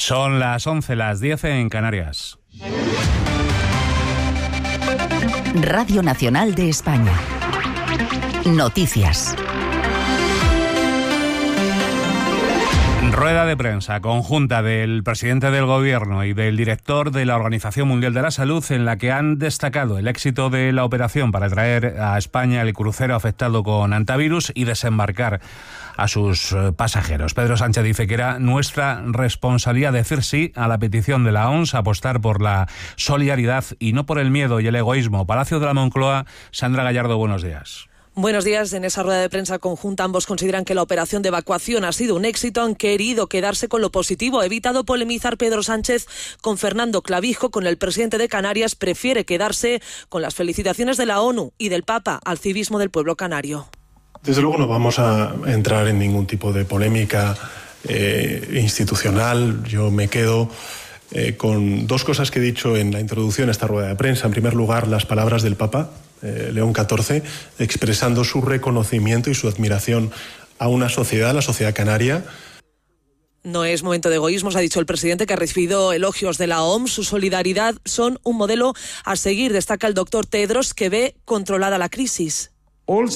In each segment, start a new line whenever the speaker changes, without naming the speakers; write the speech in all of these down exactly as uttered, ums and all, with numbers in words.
Son las once, las diez en Canarias.
Radio Nacional de España. Noticias.
Rueda de prensa conjunta del presidente del Gobierno y del director de la Organización Mundial de la Salud, en la que han destacado el éxito de la operación para traer a España el crucero afectado con hantavirus y desembarcar a sus pasajeros. Pedro Sánchez dice que era nuestra responsabilidad decir sí a la petición de la O M S, apostar por la solidaridad y no por el miedo y el egoísmo. Palacio de la Moncloa, Sandra Gallardo, buenos días.
Buenos días. En esa rueda de prensa conjunta ambos consideran que la operación de evacuación ha sido un éxito. Han querido quedarse con lo positivo. Ha evitado polemizar Pedro Sánchez con Fernando Clavijo, con el presidente de Canarias. Prefiere quedarse con las felicitaciones de la ONU y del Papa al civismo del pueblo canario.
Desde luego no vamos a entrar en ningún tipo de polémica eh, institucional. Yo me quedo eh, con dos cosas que he dicho en la introducción a esta rueda de prensa. En primer lugar, las palabras del Papa eh, León catorce, expresando su reconocimiento y su admiración a una sociedad, la sociedad canaria.
No es momento de egoísmos, ha dicho el presidente, que ha recibido elogios de la O M S. Su solidaridad son un modelo a seguir, destaca el doctor Tedros, que ve controlada la crisis.
Todos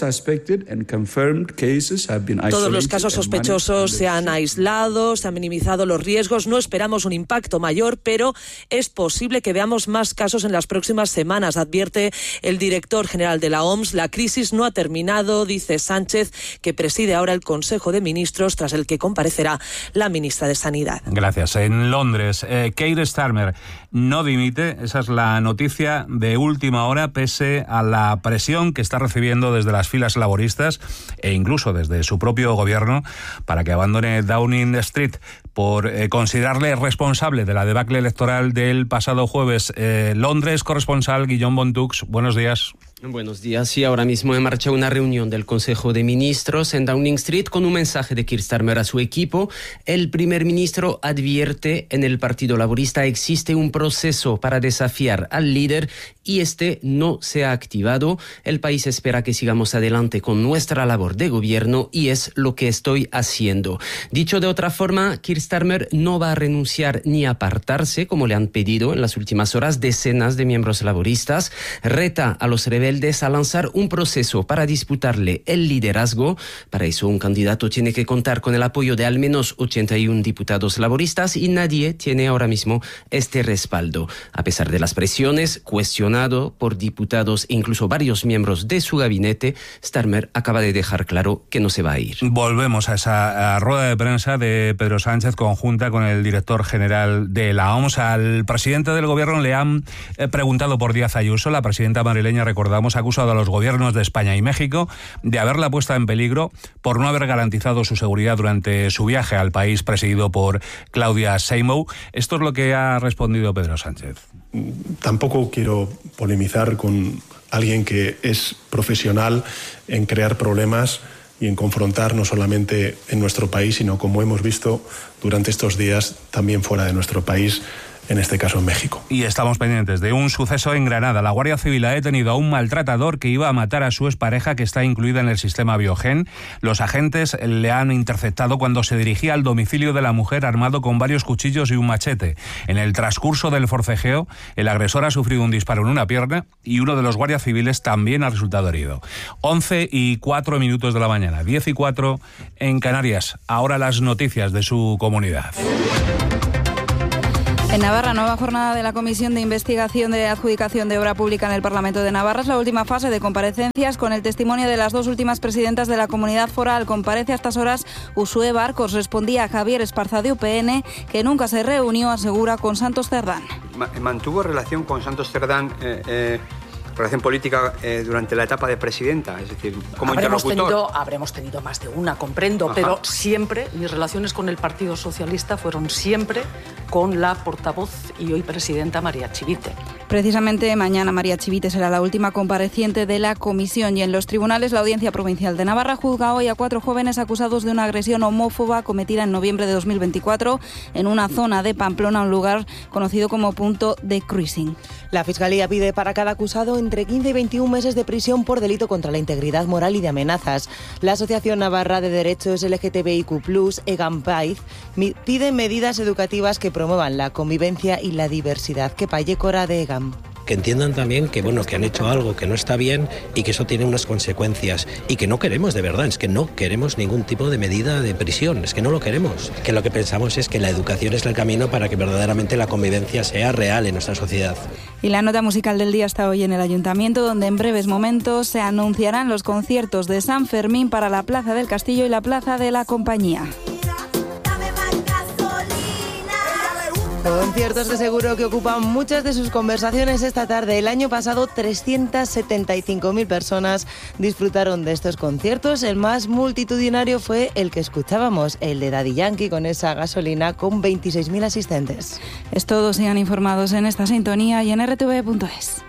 los casos sospechosos se han aislado, se han minimizado los riesgos. No esperamos un impacto mayor, pero es posible que veamos más casos en las próximas semanas, advierte el director general de la O M S. La crisis no ha terminado, dice Sánchez, que preside ahora el Consejo de Ministros, tras el que comparecerá la ministra de Sanidad.
Gracias. En Londres, eh, Keir Starmer no dimite. Esa es la noticia de última hora, pese a la presión que está recibiendo desde las filas laboristas e incluso desde su propio gobierno para que abandone Downing Street por eh, considerarle responsable de la debacle electoral del pasado jueves. Eh, Londres, corresponsal Guillaume Bontux, buenos días.
Buenos días. Sí, ahora mismo en marcha una reunión del Consejo de Ministros en Downing Street con un mensaje de Keir Starmer a su equipo. El primer ministro advierte: en el Partido Laborista existe un proceso para desafiar al líder y este no se ha activado. El país espera que sigamos adelante con nuestra labor de gobierno y es lo que estoy haciendo. Dicho de otra forma, Keir Starmer no va a renunciar ni apartarse, como le han pedido en las últimas horas decenas de miembros laboristas. Reta a los rebeldes a lanzar un proceso para disputarle el liderazgo. Para eso, un candidato tiene que contar con el apoyo de al menos ochenta y uno diputados laboristas y nadie tiene ahora mismo este respaldo. A pesar de las presiones, cuestionado por diputados e incluso varios miembros de su gabinete, Starmer acaba de dejar claro que no se va a ir.
Volvemos a esa a rueda de prensa de Pedro Sánchez conjunta con el director general de la O M S. Al presidente del gobierno le han eh, preguntado por Díaz Ayuso. La presidenta madrileña, recordamos, ha acusado a los gobiernos de España y México de haberla puesta en peligro por no haber garantizado su seguridad durante su viaje al país presidido por Claudia Sheinbaum. Esto es lo que ha respondido Pedro Sánchez.
Tampoco quiero polemizar con alguien que es profesional en crear problemas y en confrontar no solamente en nuestro país, sino, como hemos visto durante estos días, también fuera de nuestro país, en este caso en México.
Y estamos pendientes de un suceso en Granada. La Guardia Civil ha detenido a un maltratador que iba a matar a su expareja, que está incluida en el sistema Biogen. Los agentes le han interceptado cuando se dirigía al domicilio de la mujer armado con varios cuchillos y un machete. En el transcurso del forcejeo, el agresor ha sufrido un disparo en una pierna y uno de los guardias civiles también ha resultado herido. once y cuatro minutos de la mañana, diez y cuatro en Canarias. Ahora las noticias de su comunidad.
En Navarra, nueva jornada de la Comisión de Investigación de Adjudicación de Obra Pública en el Parlamento de Navarra. Es la última fase de comparecencias con el testimonio de las dos últimas presidentas de la comunidad foral. Comparece a estas horas Uxue Barcos. Respondía a Javier Esparza de U P N, que nunca se reunió, asegura, con Santos Cerdán.
Mantuvo relación con Santos Cerdán, eh, eh, relación política eh, durante la etapa de presidenta, es decir, como
habremos
interlocutor.
Tenido, habremos tenido más de una, comprendo, Ajá. pero siempre mis relaciones con el Partido Socialista fueron siempre con la portavoz y hoy presidenta María Chivite.
Precisamente mañana María Chivite será la última compareciente de la comisión y en los tribunales la Audiencia Provincial de Navarra juzga hoy a cuatro jóvenes acusados de una agresión homófoba cometida en noviembre de dos mil veinticuatro en una zona de Pamplona, un lugar conocido como punto de cruising.
La Fiscalía pide para cada acusado entre quince y veintiún meses de prisión por delito contra la integridad moral y de amenazas. La Asociación Navarra de Derechos L G T B I Q plus, EGAMPAIZ, pide medidas educativas que promuevan la convivencia y la diversidad. Que paye Cora de EGAM.
Que entiendan también que bueno que han hecho algo que no está bien y que eso tiene unas consecuencias y que no queremos de verdad, es que no queremos ningún tipo de medida de prisión, es que no lo queremos. Que lo que pensamos es que la educación es el camino para que verdaderamente la convivencia sea real en nuestra sociedad.
Y la nota musical del día está hoy en el Ayuntamiento, donde en breves momentos se anunciarán los conciertos de San Fermín para la Plaza del Castillo y la Plaza de la Compañía.
Conciertos de seguro que ocupan muchas de sus conversaciones esta tarde. El año pasado trescientas setenta y cinco mil personas disfrutaron de estos conciertos. El más multitudinario fue el que escuchábamos, el de Daddy Yankee, con esa gasolina con veintiséis mil asistentes.
Es todo, sean informados en esta sintonía y en r t v punto es.